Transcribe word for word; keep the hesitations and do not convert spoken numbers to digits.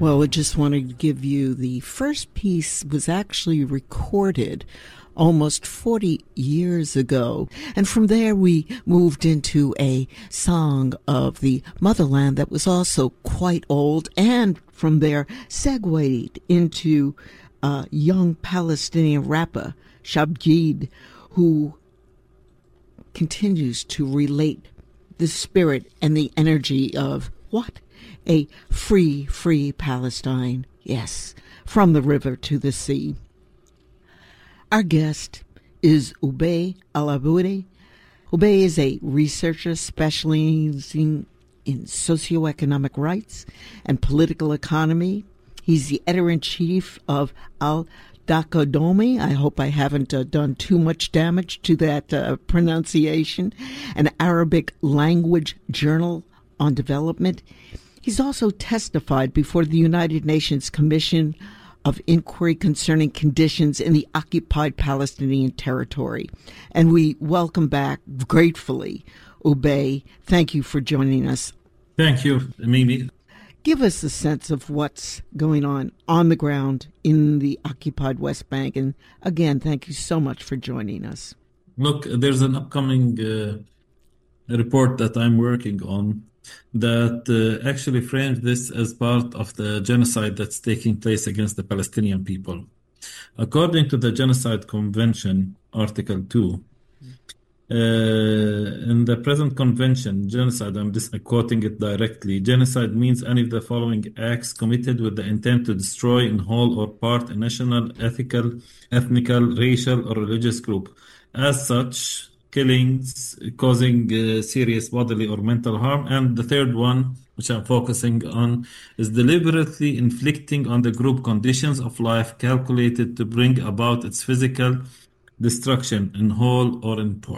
Well, I just wanted to give you the first piece was actually recorded almost forty years ago. And from there, we moved into a song of the motherland that was also quite old. And from there, segued into a young Palestinian rapper, Shabjid, who continues to relate the spirit and the energy of what? A free, free Palestine. Yes, from the river to the sea. Our guest is Ubay Al-Aboudi. Ubay is a researcher specializing in socioeconomic rights and political economy. He's the editor-in-chief of Al-Daqadomi. I hope I haven't uh, done too much damage to that uh, pronunciation. An Arabic language journal on development. He's also testified before the United Nations Commission of Inquiry concerning conditions in the occupied Palestinian territory. And we welcome back gratefully, Ubay. Thank you for joining us. Thank you, Mimi. Give us a sense of what's going on on the ground in the occupied West Bank. And again, thank you so much for joining us. Look, there's an upcoming uh, report that I'm working on that uh, actually frames this as part of the genocide that's taking place against the Palestinian people. According to the Genocide Convention, Article two, uh, in the present convention, genocide, I'm just quoting it directly, genocide means any of the following acts committed with the intent to destroy in whole or part a national, ethical, ethnical, racial, or religious group. As such, killings causing uh, serious bodily or mental harm. And the third one, which I'm focusing on, is deliberately inflicting on the group conditions of life calculated to bring about its physical destruction in whole or in part.